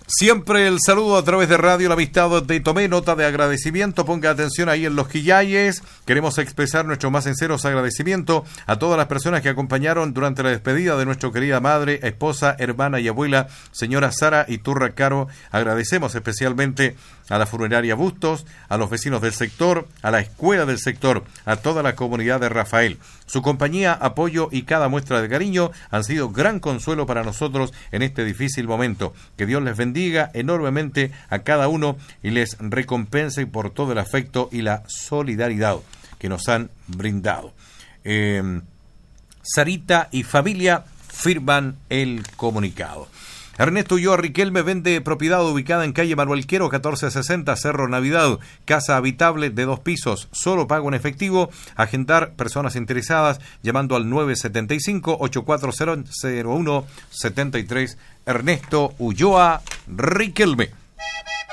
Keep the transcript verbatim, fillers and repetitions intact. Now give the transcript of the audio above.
Siempre el saludo a través de Radio La Amistad de Tomé, nota de agradecimiento. Ponga atención ahí en los quillayes. Queremos expresar nuestro más sincero agradecimiento a todas las personas que acompañaron durante la despedida de nuestra querida madre, esposa, hermana y abuela, señora Sara Iturra Caro. Agradecemos especialmente a la funeraria Bustos, a los vecinos del sector, a la escuela del sector, a toda la comunidad de Rafael. Su compañía, apoyo y cada muestra de cariño han sido gran consuelo para nosotros en este difícil momento. Que Dios les bendiga enormemente a cada uno y les recompense por todo el afecto y la solidaridad que nos han brindado. Eh, Sarita y familia firman el comunicado. Ernesto Ulloa Riquelme vende propiedad ubicada en calle Manuel Quero, catorce sesenta, Cerro Navidad, casa habitable de dos pisos, solo pago en efectivo. Agendar personas interesadas llamando al nueve siete cinco, ocho cuatro cero, cero uno siete tres. Ernesto Ulloa Riquelme.